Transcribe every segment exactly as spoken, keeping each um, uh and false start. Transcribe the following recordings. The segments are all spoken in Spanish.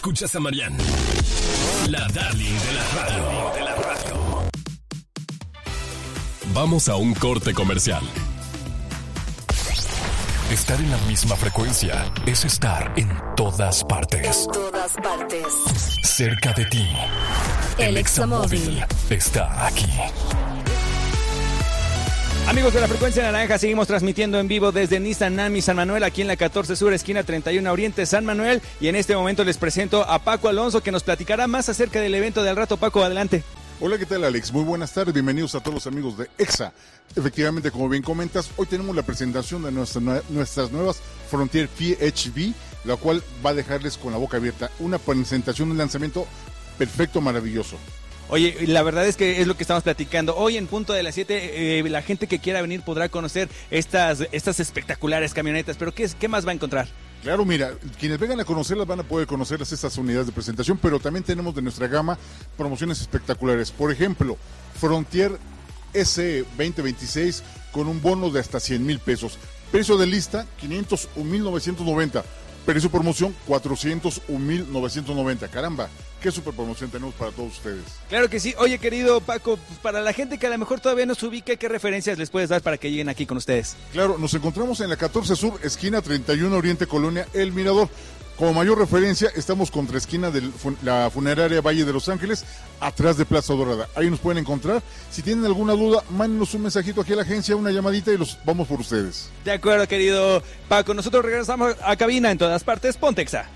Escuchas a Marianne, la darling de la radio. De la radio. Vamos a un corte comercial. Estar en la misma frecuencia es estar en todas partes. En todas partes. Cerca de ti. El Examóvil está aquí. Amigos de la Frecuencia Naranja, seguimos transmitiendo en vivo desde Nissan Nami San Manuel, aquí en la catorce Sur, esquina treinta y uno Oriente, San Manuel. Y en este momento les presento a Paco Alonso, que nos platicará más acerca del evento del rato. Paco, adelante. Hola, ¿qué tal, Alex? Muy buenas tardes, bienvenidos a todos los amigos de EXA. Efectivamente, como bien comentas, hoy tenemos la presentación de nuestra, nuestras nuevas Frontier P H V, la cual va a dejarles con la boca abierta. Una presentación, un lanzamiento perfecto, maravilloso. Oye, la verdad es que es lo que estamos platicando. Hoy en punto de las siete, eh, la gente que quiera venir podrá conocer estas, estas espectaculares camionetas, pero ¿qué, qué más va a encontrar? Claro, mira, quienes vengan a conocerlas van a poder conocerlas estas unidades de presentación, pero también tenemos de nuestra gama promociones espectaculares. Por ejemplo, Frontier S veinte veintiséis con un bono de hasta cien mil pesos. Precio de lista, quinientos un mil novecientos noventa. Precio promoción, cuatrocientos un mil novecientos noventa. Caramba, qué super promoción tenemos para todos ustedes. Claro que sí. Oye, querido Paco, pues para la gente que a lo mejor todavía no se ubica, ¿qué referencias les puedes dar para que lleguen aquí con ustedes? Claro, nos encontramos en la catorce Sur, esquina treinta y uno Oriente, Colonia El Mirador. Como mayor referencia, estamos contra esquina de la funeraria Valle de Los Ángeles, atrás de Plaza Dorada. Ahí nos pueden encontrar. Si tienen alguna duda, mándenos un mensajito aquí a la agencia, una llamadita y los vamos por ustedes. De acuerdo, querido Paco. Nosotros regresamos a cabina en todas partes. Ponte Exa.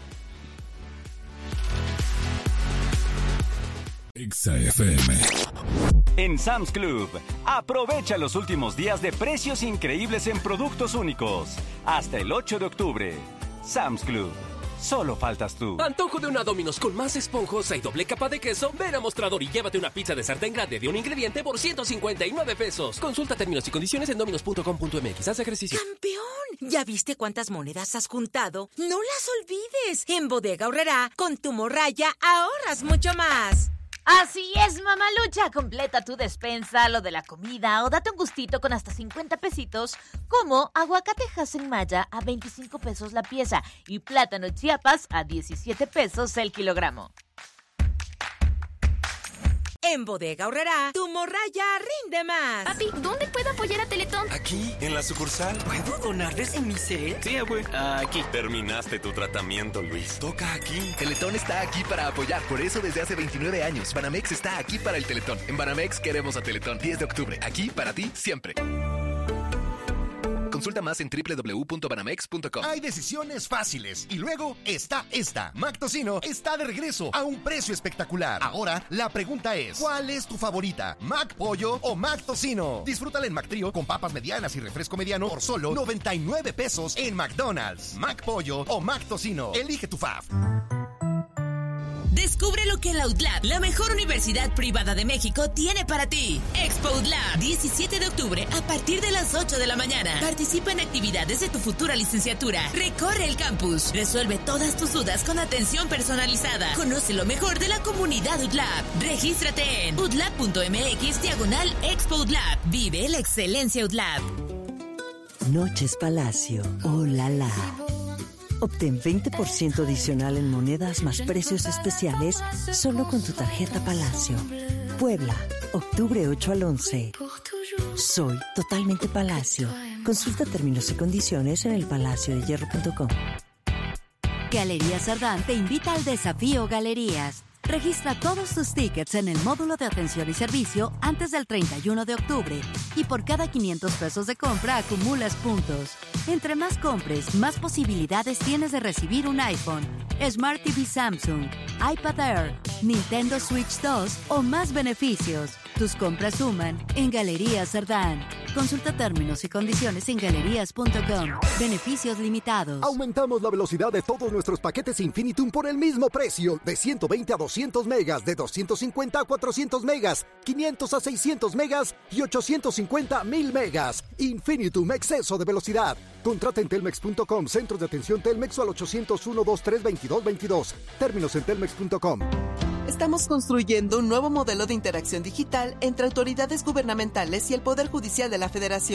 Exa F M. En Sam's Club, aprovecha los últimos días de precios increíbles en productos únicos. Hasta el ocho de octubre. Sam's Club. Solo faltas tú. Antojo de una Domino's con más esponjosa y doble capa de queso. Ven a Mostrador y llévate una pizza de sartén grande de un ingrediente por ciento cincuenta y nueve pesos. Consulta términos y condiciones en dominos punto com punto m x. Haz ejercicio. ¡Campeón! ¿Ya viste cuántas monedas has juntado? ¡No las olvides! En Bodega Aurrerá, con tu morralla, ahorras mucho más. Así es, mamalucha, completa tu despensa, lo de la comida o date un gustito con hasta cincuenta pesitos, como aguacatejas en malla a veinticinco pesos la pieza y plátano Chiapas a diecisiete pesos el kilogramo. En Bodega Aurrerá, tu morralla rinde más. Papi, ¿dónde puedo apoyar a Teletón? Aquí, en la sucursal. ¿Puedo donarles en mi set? Sí, abue. Aquí. Terminaste tu tratamiento, Luis. Toca aquí. Teletón está aquí para apoyar. Por eso desde hace veintinueve años, Banamex está aquí para el Teletón. En Banamex queremos a Teletón. diez de octubre. Aquí para ti, siempre. Consulta más en doble u doble u doble u punto banamex punto com. Hay decisiones fáciles y luego está esta. Mac Tocino está de regreso a un precio espectacular. Ahora la pregunta es, ¿cuál es tu favorita? ¿Mac Pollo o Mac Tocino? Disfrútala en Mac Trío con papas medianas y refresco mediano por solo noventa y nueve pesos en McDonald's. Mac Pollo o Mac Tocino. Elige tu fave. Descubre lo que la U D L A B, la mejor universidad privada de México, tiene para ti. Expo U D L A B, diecisiete de octubre a partir de las ocho de la mañana. Participa en actividades de tu futura licenciatura. Recorre el campus. Resuelve todas tus dudas con atención personalizada. Conoce lo mejor de la comunidad U D L A B. Regístrate en udlab punto m x diagonal Expo U D L A B. Vive la excelencia U D L A B. Noches Palacio. Oh la la. Obtén veinte por ciento adicional en monedas más precios especiales solo con tu tarjeta Palacio. Puebla, octubre ocho al once. Soy totalmente Palacio. Consulta términos y condiciones en el palacio de hierro punto com. Galerías Sardán te invita al desafío Galerías. Registra todos tus tickets en el módulo de atención y servicio antes del treinta y uno de octubre y por cada quinientos pesos de compra acumulas puntos. Entre más compres, más posibilidades tienes de recibir un iPhone, Smart T V Samsung, iPad Air, Nintendo Switch dos o más beneficios. Tus compras suman en Galerías Sardán. Consulta términos y condiciones en galerías punto com. Beneficios limitados. Aumentamos la velocidad de todos nuestros paquetes Infinitum por el mismo precio. De ciento veinte a doscientos megas, de doscientos cincuenta a cuatrocientos megas, quinientos a seiscientos megas y ochocientos cincuenta a mil megas. Infinitum, exceso de velocidad. Contrata en telmex punto com, centros de atención Telmex o al ochocientos uno, veintitrés, veintidós, veintidós. Términos en telmex punto com. Estamos construyendo un nuevo modelo de interacción digital entre autoridades gubernamentales y el Poder Judicial de la Federación.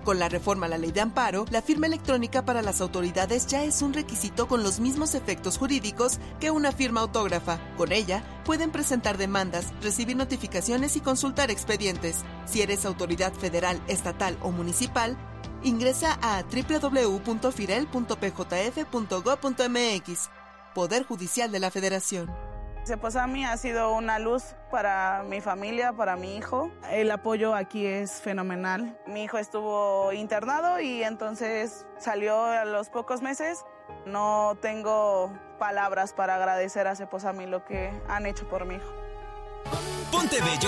Con la reforma a la ley de amparo, la firma electrónica para las autoridades ya es un requisito con los mismos efectos jurídicos que una firma autógrafa. Con ella, pueden presentar demandas, recibir notificaciones y consultar expedientes. Si eres autoridad federal, estatal o municipal, ingresa a doble u doble u doble u punto firel punto p j f punto gob punto m x. Poder Judicial de la Federación. Ceposami ha sido una luz para mi familia, para mi hijo. El apoyo aquí es fenomenal. Mi hijo estuvo internado y entonces salió a los pocos meses. No tengo palabras para agradecer a Ceposami lo que han hecho por mi hijo. Ponte bello